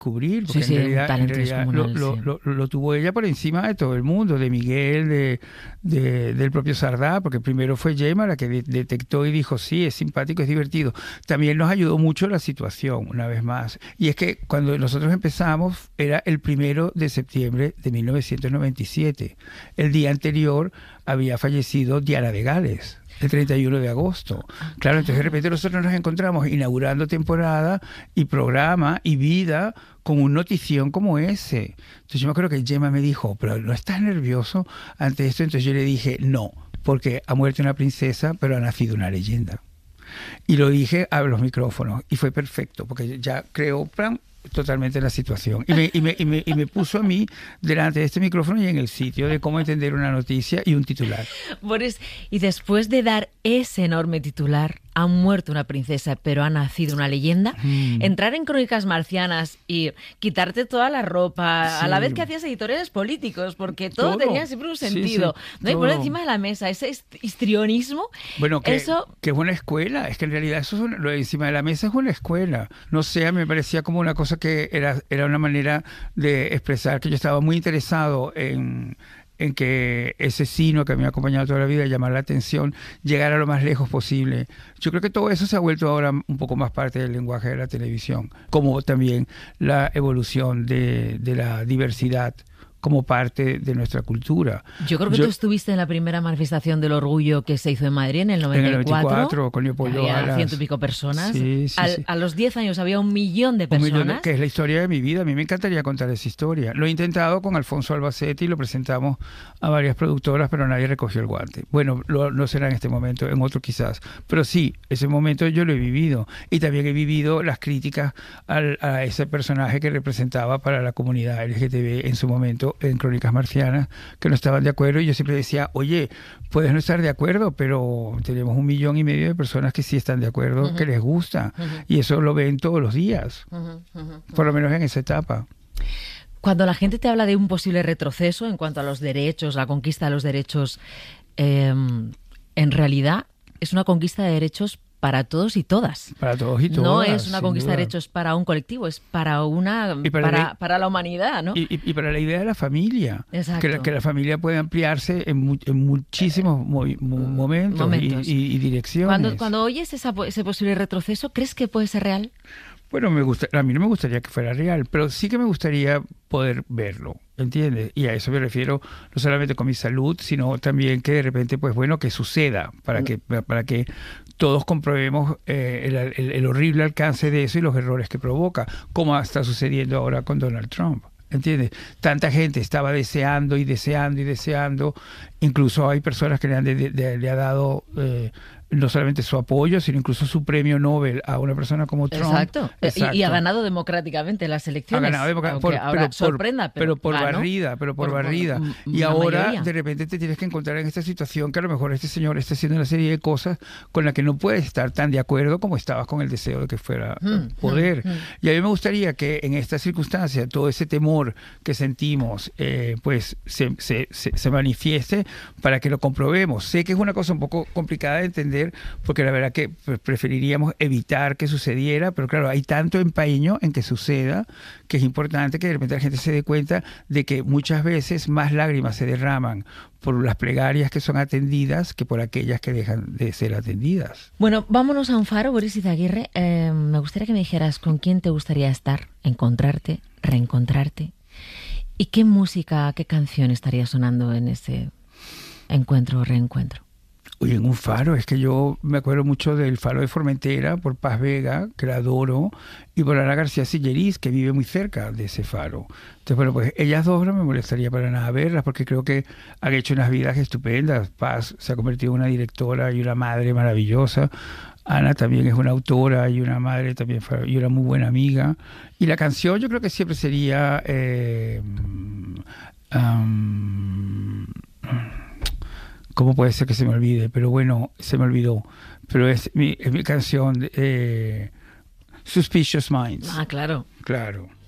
descubrir, porque Sí, en un realidad, talento descomunal, lo tuvo ella por encima de todo el mundo, de Miguel, del propio Sardá, porque primero fue Gemma la que detectó y dijo, sí, es simpático, es divertido. También nos ayudó mucho la situación, una vez más. Y es que cuando nosotros empezamos, era el 1 de septiembre de 1997. El día anterior había fallecido Diana de Gales, el 31 de agosto. Claro, entonces de repente nosotros nos encontramos inaugurando temporada y programa y vida con un notición como ese. Entonces yo me acuerdo que Gemma me dijo, pero ¿no estás nervioso ante esto? Entonces yo le dije, no, porque ha muerto una princesa, pero ha nacido una leyenda. Y lo dije a los micrófonos y fue perfecto, porque ya creó totalmente la situación. Y me puso a mí delante de este micrófono y en el sitio de cómo entender una noticia y un titular. Boris, y después de dar ese enorme titular, ha muerto una princesa, pero ha nacido una leyenda, entrar en Crónicas Marcianas y quitarte toda la ropa, Sí. a la vez que hacías editoriales políticos, porque todo tenía siempre un sentido. Sí, ¿No? Y poner encima de la mesa ese histrionismo, bueno, que es una escuela, es que en realidad eso es lo de encima de la mesa es una escuela. No sé, me parecía como una cosa que era una manera de expresar que yo estaba muy interesado en que ese signo que me ha acompañado toda la vida, llamar la atención, llegar a lo más lejos posible. Yo creo que todo eso se ha vuelto ahora un poco más parte del lenguaje de la televisión, como también la evolución de la diversidad como parte de nuestra cultura. Yo creo que tú estuviste en la primera manifestación del orgullo que se hizo en Madrid en el 94. En el 94, con Leopoldo había Alas. 100 y pico personas. Sí. A los 10 años había 1 millón de personas. Que es la historia de mi vida. A mí me encantaría contar esa historia. Lo he intentado con Alfonso Albacete y lo presentamos a varias productoras, pero nadie recogió el guante. Bueno, no será en este momento, en otro quizás. Pero sí, ese momento yo lo he vivido. Y también he vivido las críticas a ese personaje que representaba para la comunidad LGTB en su momento en Crónicas Marcianas, que no estaban de acuerdo, y yo siempre decía, oye, puedes no estar de acuerdo, pero tenemos 1,5 millones de personas que sí están de acuerdo, que les gusta, y eso lo ven todos los días, por lo menos en esa etapa. Cuando la gente te habla de un posible retroceso en cuanto a los derechos, la conquista de los derechos, en realidad es una conquista de derechos para todos y todas. Para todos y todas. No es una conquista de derechos para un colectivo, es para para la humanidad, ¿no? Y para la idea de la familia. Exacto. Que la familia puede ampliarse en muchísimos momentos. Y direcciones. Cuando oyes ese posible retroceso, ¿crees que puede ser real? Bueno, a mí no me gustaría que fuera real, pero sí que me gustaría poder verlo, ¿entiendes? Y a eso me refiero no solamente con mi salud, sino también que de repente, pues bueno, que suceda, para que todos comprobemos el horrible alcance de eso y los errores que provoca, como está sucediendo ahora con Donald Trump. ¿Entiendes? Tanta gente estaba deseando y deseando y deseando, incluso hay personas que le ha dado no solamente su apoyo, sino incluso su premio Nobel a una persona como Trump. Exacto. Y ha ganado democráticamente las elecciones. Ha ganado democráticamente, sorprenda, pero por barrida. Y ahora mayoría. De repente te tienes que encontrar en esta situación que a lo mejor este señor está haciendo una serie de cosas con las que no puedes estar tan de acuerdo como estabas con el deseo de que fuera poder. Y a mí me gustaría que en esta circunstancia todo ese temor que sentimos pues se manifieste para que lo comprobemos. Sé que es una cosa un poco complicada de entender, porque la verdad que preferiríamos evitar que sucediera, pero claro, hay tanto empeño en que suceda que es importante que de repente la gente se dé cuenta de que muchas veces más lágrimas se derraman por las plegarias que son atendidas que por aquellas que dejan de ser atendidas. Bueno, vámonos a un faro, Boris Izaguirre. Me gustaría que me dijeras con quién te gustaría estar, encontrarte, reencontrarte, y qué música, qué canción estaría sonando en ese encuentro o reencuentro. Oye, en un faro, es que yo me acuerdo mucho del Faro de Formentera, por Paz Vega, que la adoro, y por Ana García Silleris, que vive muy cerca de ese faro. Entonces, bueno, pues ellas dos no me molestaría para nada verlas, porque creo que han hecho unas vidas estupendas. Paz se ha convertido en una directora y una madre maravillosa. Ana también es una autora y una madre también, y una muy buena amiga. Y la canción yo creo que siempre sería... ¿Cómo puede ser que se me olvide? Pero bueno, se me olvidó. Pero es mi canción, Suspicious Minds. Ah, claro. Claro.